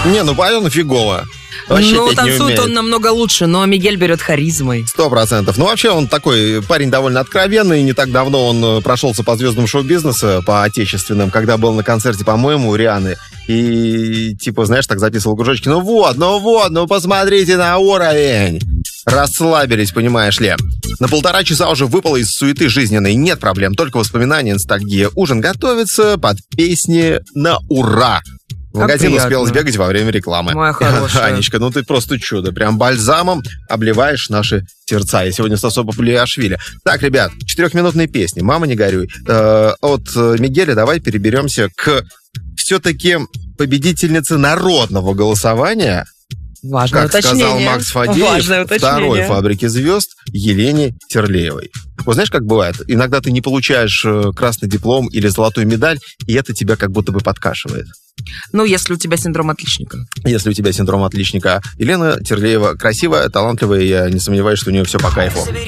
Не, ну поет он фигово. Вообще Ну, петь не танцует умеет. он намного лучше, но Мигель берет харизмой. 100%. Ну, вообще, он такой парень довольно откровенный. Не так давно он прошелся по звездам шоу-бизнеса, по отечественным, когда был на концерте, по-моему, у Рианы. И, типа, знаешь, так записывал кружочки. Ну, посмотрите на уровень. Расслабились, понимаешь ли. На 1,5 часа уже выпало из суеты жизненной. Нет проблем, только воспоминания, ностальгия. Ужин готовится под песни на ура. В Как магазин приятно. успел сбегать во время рекламы. Моя хорошая. Анечка, ну ты просто чудо. Прям бальзамом обливаешь наши сердца. Я сегодня с особо Пулиашвили. Так, ребят, 4-минутные песни. «Мама, не горюй». От Мигеля давай переберемся к все-таки победительнице народного голосования. Важное Как уточнение. сказал Макс Фадеев, Важное уточнение. второй «Фабрики звезд» Елене Терлеевой. Вот знаешь, как бывает? Иногда ты не получаешь красный диплом или золотую медаль, и это тебя как будто бы подкашивает. Ну, если у тебя синдром отличника. Если у тебя синдром отличника. Елена Терлеева красивая, талантливая, я не сомневаюсь, что у нее все по кайфу.